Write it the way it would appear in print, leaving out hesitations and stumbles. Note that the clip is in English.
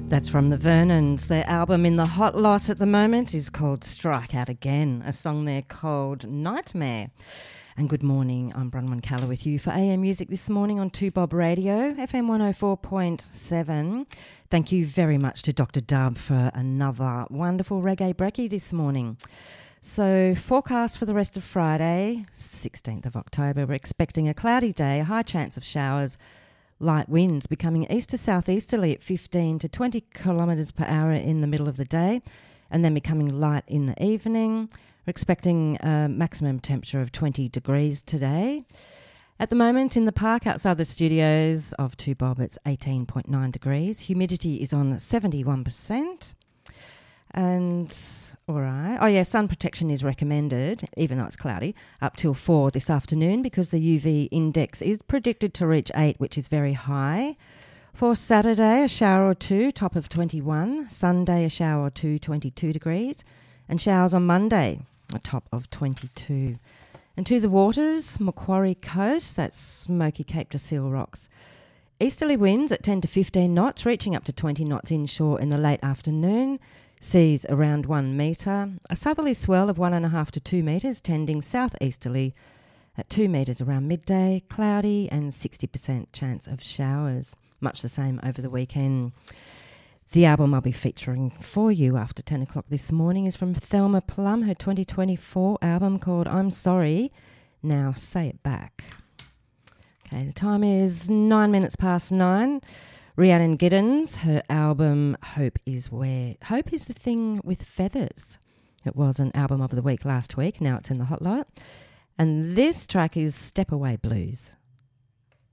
That's from the Vernons. Their album in the hot lot at the moment is called Strike Out Again, a song there called Nightmare. And good morning, I'm Bronwyn Calla with you for AM Music this morning on 2Bob Radio, FM 104.7. Thank you very much to Dr. Dub for another wonderful reggae brekkie this morning. So, forecast for the rest of Friday, 16th of October, we're expecting a cloudy day, a high chance of showers, light winds becoming east to southeasterly at 15 to 20 kilometres per hour in the middle of the day, and then becoming light in the evening. We're expecting a maximum temperature of 20 degrees today. At the moment in the park outside the studios of 2Bob, it's 18.9 degrees. Humidity is on 71%. And, all right. Oh, yeah, sun protection is recommended, even though it's cloudy, up till 4 this afternoon because the UV index is predicted to reach 8, which is very high. For Saturday, a shower or two, top of 21. Sunday, a shower or two, 22 degrees. And showers on Monday, a top of 22. And to the waters, Macquarie Coast, that's Smoky Cape to Seal Rocks. Easterly winds at 10 to 15 knots, reaching up to 20 knots inshore in the late afternoon. Seas around 1 metre. A southerly swell of 1.5 to 2 metres, tending southeasterly at 2 metres around midday. Cloudy and 60% chance of showers. Much the same over the weekend. The album I'll be featuring for you after 10 o'clock this morning is from Thelma Plum, her 2024 album called I'm Sorry, Now Say It Back. Okay, the time is 9 minutes past 9. Rhiannon Giddens, her album Hope is the Thing with Feathers. It was an album of the week last week, now it's in the hot lot. And this track is Step Away Blues.